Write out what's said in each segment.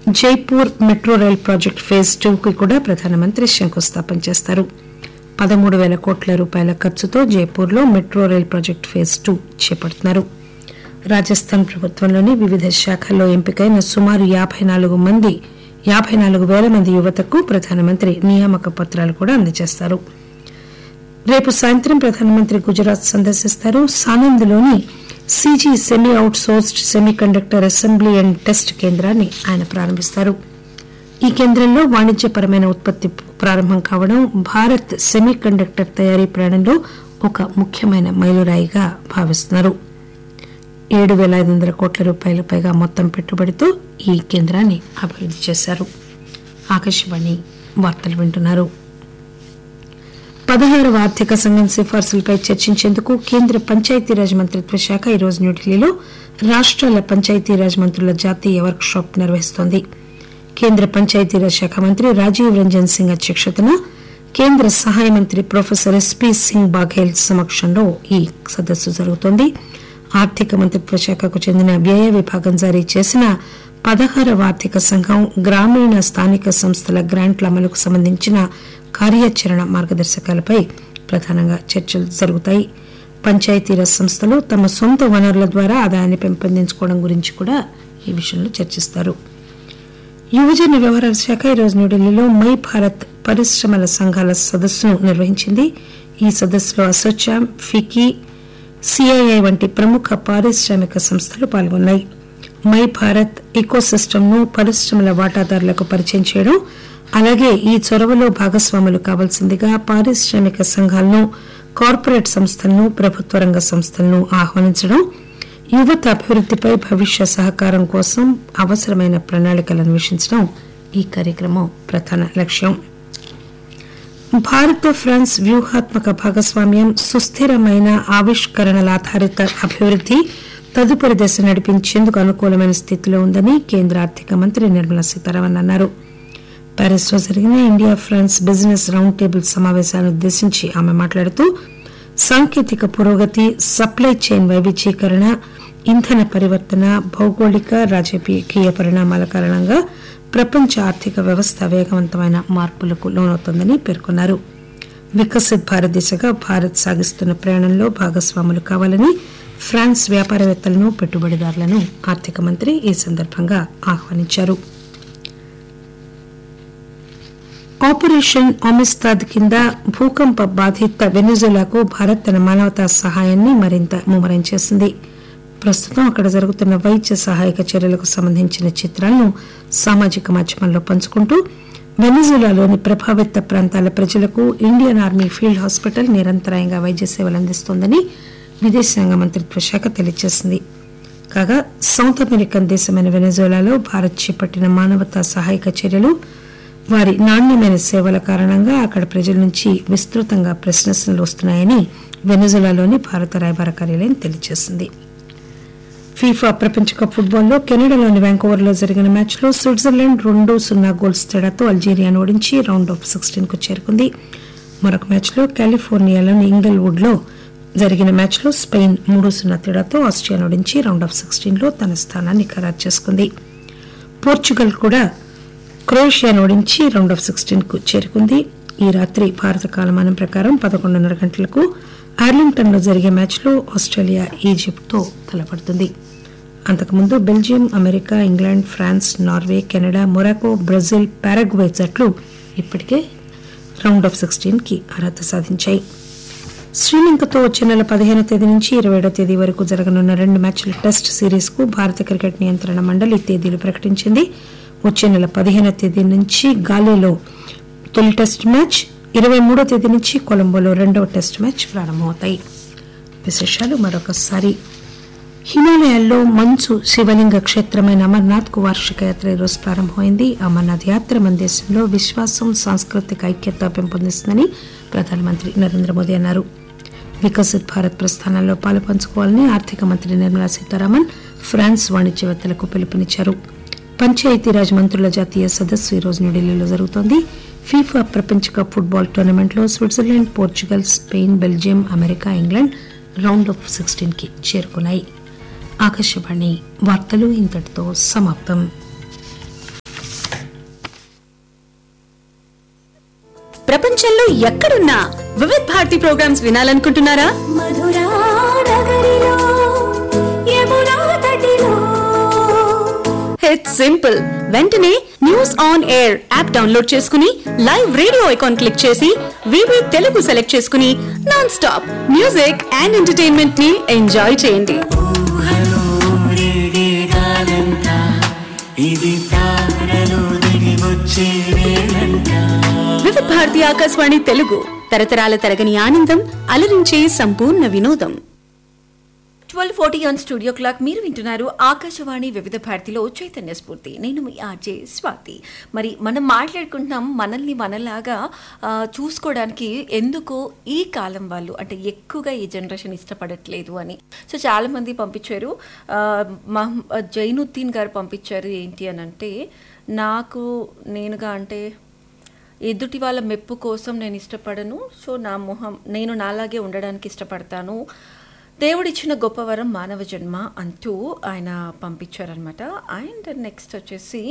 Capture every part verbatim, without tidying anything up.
Jaipur metro rail project phase టూకి కూడా ప్రధానమంత్రి శంకుస్థాపన చేస్తారు. పదమూడు పేల కోట్ల రూపాయల ఖర్చుతో జైపూర్లో metro rail project phase two చేపడుతున్నారు. రాజస్థాన్ ప్రభుత్వంలోని వివిధ శాఖల్లో ఎంపికైన సుమారు యాబై నాలుగు మంది యాబై నాలుగు పేల మంది యువతకు ప్రధానమంత్రి నియామక పత్రాలు కూడా అందజేస్తారు. రేపు సాయంత్రం ప్రధానమంత్రి గుజరాత్ సందర్శిస్తారు. సానంద్లోని CG semi out sourced semi conductor assembly and test కేంద్రాన్ని ఆయన ప్రారంభిస్తారు. ఈ కేంద్రంలో వాణిజ్యపరమైన ఉత్పత్తి ప్రారంభం కావడం భారత్ సెమీ కండక్టర్ తయారీ ప్రయాణంలో ఒక ముఖ్యమైన మైలురాయిగా భావిస్తున్నారు. ఏడు పేల ఐదు వందల కోట్ల రూపాయల పైగా మొత్తం పెట్టుబడితో ఈ కేంద్రాన్ని అభివృద్ది చేశారు. ఆకాశవాణి వార్తలు వింటున్నారు. పదహారవ ఆర్థిక సంఘం సిఫార్సులపై చర్చించేందుకు కేంద్ర పంచాయతీరాజ్ మంత్రిత్వ శాఖ ఈరోజు న్యూఢిల్లీలో రాష్టాల పంచాయతీరాజ్ మంత్రుల జాతీయ వర్క్ షాప్ నిర్వహిస్తోంది. కేంద్ర పంచాయతీరాజ్ శాఖ మంత్రి రాజీవ్ రంజన్ సింగ్ అధ్యక్షతన కేంద్ర సహాయ మంత్రి ప్రొఫెసర్ ఎస్పీ సింగ్ బాఘేల్ సమక్షంలో ఈ సదస్సు జరుగుతోంది. ఆర్థిక మంత్రిత్వ శాఖకు చెందిన వ్యయ విభాగం జారీ చేసిన పదహారవ ఆర్థిక సంఘం గ్రామీణ స్థానిక సంస్థల గ్రాంట్ల అమలుకు సంబంధించిన కార్యాచరణ మార్గదర్శకాలపై ప్రధానంగా చర్చలు జరుగుతాయి. పంచాయతీరాజ్ సంస్థలు తమ సొంత వనరుల ద్వారా ఆదాయాన్ని పెంపొందించుకోవడం గురించి కూడా ఈ విషయంలో చర్చిస్తారు. యువజన వ్యవహారాల శాఖ ఈరోజు న్యూఢిల్లీలో మై భారత్ పరిశ్రమల సంఘాల సదస్సును నిర్వహించింది. ఈ సదస్సులో అసోచామ్, ఫికీ, సిఐఐ వంటి ప్రముఖ పారిశ్రామిక సంస్థలు పాల్గొన్నాయి. మై భారత్ ఇకోసిస్టమ్ ను పరిశ్రమల వాటాదారులకు పరిచయం చేయడం, అలాగే ఈ చొరవలో భాగస్వాములు కావాల్సిందిగా పారిశ్రామిక సంఘాలను, కార్పొరేట్ సంస్థలను, ప్రభుత్వ రంగ సంస్థలను ఆహ్వానించడం, యువత అభివృద్దిపై భవిష్య సహకారం కోసం అవసరమైన ప్రణాళికలు అన్వేషించడం ఈ కార్యక్రమం ప్రధాన లక్ష్యం. భారత్ ఫ్రాన్స్ వ్యూహాత్మక భాగస్వామ్యం సుస్థిరమైన ఆవిష్కరణల ఆధారిత అభివృద్ది తదుపరి దశ నడిపించేందుకు అనుకూలమైన స్థితిలో ఉందని కేంద్ర ఆర్థిక మంత్రి నిర్మలా సీతారామన్ అన్నారు. ప్యారిస్ లో జరిగిన India France business round table సమావేశాన్ని ఉద్దేశించి ఆమె మాట్లాడుతూ సాంకేతిక పురోగతి, సప్లై చైన్ వైవిధ్యీకరణ, ఇంధన పరివర్తన, భౌగోళిక రాజకీయ పరిణామాల కారణంగా ప్రపంచ ఆర్థిక వ్యవస్థ వేగవంతమైన మార్పులకు లోనవుతోందని పేర్కొన్నారు. వికసిత్ భారత్ దిశగా భారత్ సాగిస్తున్న ప్రయాణంలో భాగస్వాములు కావాలని ఫ్రాన్స్ వ్యాపారవేత్తలను, పెట్టుబడిదారులను ఆర్థిక మంత్రి ఈ సందర్భంగా ఆహ్వానించారు. ఆపరేషన్ అమిస్తాద్ కింద భూకంప బాధిత వెనిజులాకు భారత్ తన మానవతా సహాయాన్ని మరింత ముమ్మరం చేసింది. ప్రస్తుతం అక్కడ జరుగుతున్న వైద్య సహాయక చర్యలకు సంబంధించిన చిత్రాలను సామాజిక మాధ్యమాల్లో పంచుకుంటూ వెనిజులాలోని ప్రభావిత ప్రాంతాల ప్రజలకు ఇండియన్ ఆర్మీ ఫీల్డ్ హాస్పిటల్ నిరంతరాయంగా వైద్య సేవలు అందిస్తోందని విదేశాంగ మంత్రిత్వ శాఖ తెలియజేసింది. కాగా సౌత్ అమెరికన్ దేశమైన వెనిజులాలో భారత్ చేపట్టిన మానవతా సహాయక చర్యలు, వారి నాణ్యమైన సేవల కారణంగా అక్కడ ప్రజల నుంచి విస్తృతంగా ప్రశంసలు వస్తున్నాయని వెనిజులాలోని భారత రాయబార కార్యాలయం తెలియజేసింది. ఫీఫా ప్రపంచ కప్ ఫుట్బాల్లో కెనడాలోని వ్యాంకోవర్ లో జరిగిన మ్యాచ్ లో స్విట్జర్లాండ్ రెండు సున్నా గోల్స్ తేడాతో అల్జీరియాను ఓడించి రౌండ్ ఆఫ్ సిక్స్టీన్ కు చేరుకుంది. మరొక మ్యాచ్ లో కాలిఫోర్నియాలోని ఇంగల్వుడ్ లో జరిగిన మ్యాచ్ లో స్పెయిన్ మూడు సున్నా తేడాతో ఆస్ట్రియాను ఓడించి రౌండ్ ఆఫ్ సిక్స్టీన్ లో తన స్థానాన్ని ఖరారు చేసుకుంది. పోర్చుగల్ కూడా క్రొయేషియాను ఓడించి రౌండ్ ఆఫ్ సిక్స్టీన్ కు చేరుకుంది. ఈ రాత్రి భారత కాలమానం ప్రకారం పదకొండున్నర గంటలకు ఆర్లింగ్టన్ లో జరిగే మ్యాచ్ లో ఆస్ట్రేలియా ఈజిప్ట్ తో తలపడుతుంది. అంతకుముందు Belgium, America, England, France, Norway, Canada, Morocco, Brazil, Paraguay జట్లు ఇప్పటికే రౌండ్ ఆఫ్ సిక్స్టీన్ కి అర్హత సాధించాయి. శ్రీలంకతో వచ్చే నెల పదిహేను తేదీ నుంచి ఇరవై ఏడో తేదీ వరకు జరగనున్న రెండు మ్యాచ్ల టెస్ట్ సిరీస్ కు భారత క్రికెట్ నియంత్రణ మండలి తేదీలు ప్రకటించింది. వచ్చే నెల పదిహేనో తేదీ నుంచి గాలేలో తొలి టెస్ట్ మ్యాచ్, ఇరవై మూడో తేదీ నుంచి కొలంబోలో రెండవ టెస్ట్ మ్యాచ్ ప్రారంభమవుతాయి. విశేషాలు మరొకసారి. హిమాలయాల్లో మంచు శివలింగ క్షేత్రమైన అమర్నాథ్ కు వార్షిక యాత్ర ఈరోజు ప్రారంభమైంది. అమర్నాథ్ యాత్ర మన దేశంలో విశ్వాసం, సాంస్కృతిక ఐక్యత పెంపొందిస్తుందని ప్రధానమంత్రి నరేంద్ర మోదీ అన్నారు. వికసిత్ భారత్ ప్రస్థానంలో పాలు పంచుకోవాలని ఆర్థిక మంత్రి నిర్మలా సీతారామన్ ఫ్రాన్స్ వాణిజ్యవేత్తలకు పిలుపునిచ్చారు. పంచాయతీరాజ్ మంత్రుల జాతీయ సదస్సు ఈరోజు న్యూఢిల్లీలో జరుగుతోంది. ఫీఫా ప్రపంచ కప్ ఫుట్బాల్ టోర్నమెంట్లో Switzerland, Portugal, Spain, Belgium, America, England round of sixteen కి చేరుకున్నాయి. ఆకాశవాణి వార్తలు ఇంతటితో సమాప్తం. ప్రపంచంలో ఎక్కడున్నా Vividh Bharati programmes వినాలనుకుంటున్నారా? Madhura నగరిలో Yamuna తటిలో it's simple. వెంటనే news on air app download చేసుకుని లైవ్ రేడియో ఐకాన్ క్లిక్ చేసి వివి తెలుగు సెలెక్ట్ చేసుకుని non stop music and entertainment ని ఎంజాయ్ చేయండి. వివిధ భారతి ఆకాశవాణి తెలుగు తరతరాల తరగని ఆనందం, అలరించే సంపూర్ణ వినోదం. Twelve forty on studio clock. మీరు వింటున్నారు ఆకాశవాణి వివిధ భారతిలో చైతన్య స్ఫూర్తి. నేను మీ ఆర్జే స్వాతి. మరి మనం మాట్లాడుకుంటున్నాం మనల్ని మనలాగా చూసుకోవడానికి ఎందుకు ఈ కాలం వాళ్ళు అంటే ఎక్కువగా ఈ జనరేషన్ ఇష్టపడట్లేదు అని. సో చాలామంది పంపించారు. జైనుద్దీన్ గారు పంపించారు ఏంటి అని అంటే, నాకు నేనుగా అంటే ఎదుటి వాళ్ళ మెప్పు కోసం నేను ఇష్టపడను, సో నా మొహం నేను నాలాగే ఉండడానికి ఇష్టపడతాను, దేవుడిచ్చిన గొప్ప వరం మానవ జన్మ అంటూ ఆయన పంపించారనమాట. అండ్ నెక్స్ట్ వచ్చేసి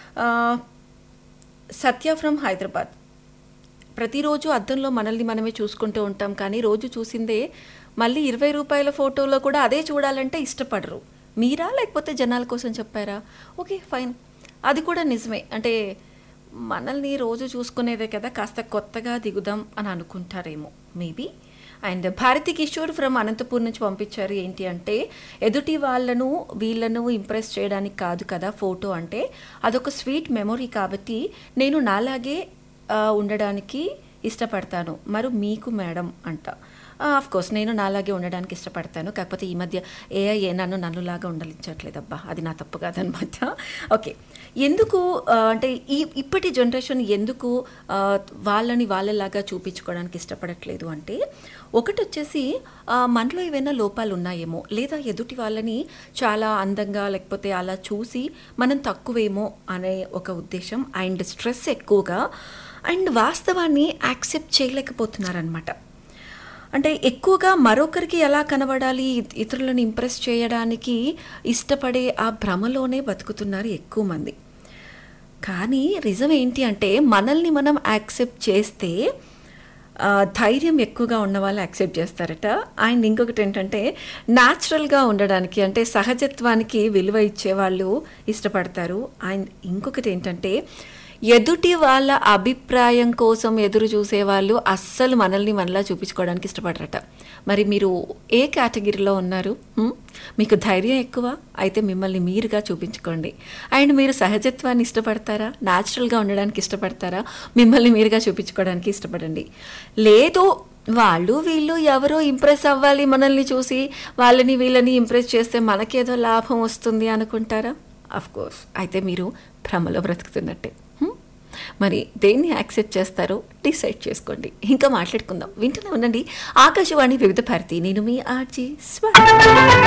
సత్య ఫ్రమ్ హైదరాబాద్. ప్రతిరోజు అద్దంలో మనల్ని మనమే చూసుకుంటూ ఉంటాం, కానీ రోజు చూసిందే మళ్ళీ ఇరవై రూపాయల ఫోటోలో కూడా అదే చూడాలంటే ఇష్టపడరు. మీరా లేకపోతే జనాల కోసం చెప్పారా? ఓకే ఫైన్, అది కూడా నిజమే. అంటే మనల్ని రోజు చూసుకునేదే కదా, కాస్త కొత్తగా దిగుదాం అని అనుకుంటారేమో maybe. And Bharati Kishore from Anantapur నుంచి పంపించారు ఏంటి అంటే, ఎదుటి వాళ్ళను వీళ్ళను ఇంప్రెస్ చేయడానికి కాదు కదా ఫోటో అంటే, అదొక స్వీట్ మెమొరీ కాబట్టి నేను నాలాగే ఉండడానికి ఇష్టపడతాను. మరి మీకు మేడం అంట. ఆఫ్ కోర్స్ నేను నాలాగే ఉండడానికి ఇష్టపడతాను, కాకపోతే ఈ మధ్య ఏఐ నన్ను నన్నులాగా ఉండలించట్లేదబ్బా, అది నా తప్పు కాదనమాట. ఓకే, ఎందుకు అంటే ఈ ఇప్పటి జనరేషన్ ఎందుకు వాళ్ళని వాళ్ళలాగా చూపించుకోవడానికి ఇష్టపడట్లేదు అంటే, ఒకటి వచ్చేసి మనలో ఏవైనా లోపాలు ఉన్నాయేమో, లేదా ఎదుటి వాళ్ళని చాలా అందంగా లేకపోతే అలా చూసి మనం తక్కువేమో అనే ఒక ఉద్దేశం. అండ్ స్ట్రెస్ ఎక్కువగా, అండ్ వాస్తవాన్ని యాక్సెప్ట్ చేయలేకపోతున్నారనమాట. అంటే ఎక్కువగా మరొకరికి ఎలా కనబడాలి, ఇతరులను ఇంప్రెస్ చేయడానికి ఇష్టపడే ఆ భ్రమలోనే బతుకుతున్నారు ఎక్కువ మంది. కానీ నిజం ఏంటి అంటే, మనల్ని మనం యాక్సెప్ట్ చేస్తే ధైర్యం ఎక్కువగా ఉన్న వాళ్ళు యాక్సెప్ట్ చేస్తారట. అండ్ ఇంకొకటి ఏంటంటే, న్యాచురల్గా ఉండడానికి అంటే సహజత్వానికి విలువ ఇచ్చేవాళ్ళు ఇష్టపడతారు. అండ్ ఇంకొకటి ఏంటంటే, ఎదుటి వాళ్ళ అభిప్రాయం కోసం ఎదురు చూసేవాళ్ళు అస్సలు మనల్ని మనలా చూపించుకోవడానికి ఇష్టపడరట. మరి మీరు ఏ కేటగిరీలో ఉన్నారు? మీకు ధైర్యం ఎక్కువ అయితే మిమ్మల్ని మీరుగా చూపించుకోండి. అండ్ మీరు సహజత్వాన్ని ఇష్టపడతారా, న్యాచురల్గా ఉండడానికి ఇష్టపడతారా, మిమ్మల్ని మీరుగా చూపించుకోవడానికి ఇష్టపడండి. లేదు వాళ్ళు వీళ్ళు ఎవరో ఇంప్రెస్ అవ్వాలి మనల్ని చూసి, వాళ్ళని వీళ్ళని ఇంప్రెస్ చేస్తే మనకేదో లాభం వస్తుంది అనుకుంటారా? అఫ్ కోర్స్ అయితే మీరు భ్రమలో బ్రతుకుతున్నట్టే. మరి దేన్ని యాక్సెప్ట్ చేస్తారో డిసైడ్ చేసుకోండి. ఇంకా మాట్లాడుకుందాం, వింటూనే ఉండండి ఆకాశవాణి వివిధ భారతి. నేను మీ ఆర్జీ స్వాతి.